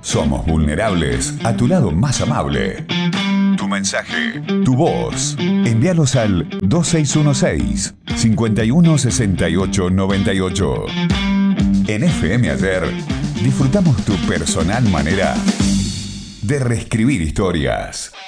Somos vulnerables a tu lado más amable. Tu mensaje, tu voz. Envíalos al 2616-516898. En FM Ayer disfrutamos tu personal manera de reescribir historias.